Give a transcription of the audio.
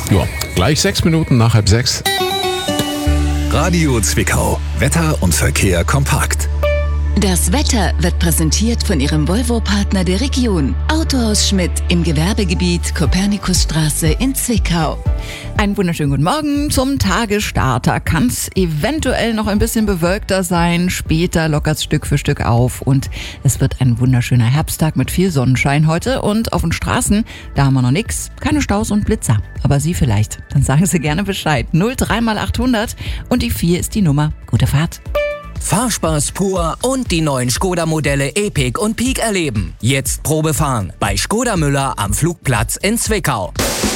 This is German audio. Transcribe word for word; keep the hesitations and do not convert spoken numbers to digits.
Ja, gleich sechs Minuten nach halb sechs. Radio Zwickau. Wetter und Verkehr kompakt. Das Wetter wird präsentiert von Ihrem Volvo-Partner der Region. Autohaus Schmidt im Gewerbegebiet Kopernikusstraße in Zwickau. Einen wunderschönen guten Morgen zum Tagesstarter. Kann es eventuell noch ein bisschen bewölkter sein. Später lockert es Stück für Stück auf und es wird ein wunderschöner Herbsttag mit viel Sonnenschein heute. Und auf den Straßen, da haben wir noch nichts. Keine Staus und Blitzer. Aber Sie vielleicht. Dann sagen Sie gerne Bescheid. null drei mal achthundert und die vier ist die Nummer. Gute Fahrt. Fahrspaß pur und die neuen Skoda-Modelle Epiq und Peak erleben. Jetzt Probe fahren bei Skoda Müller am Flugplatz in Zwickau.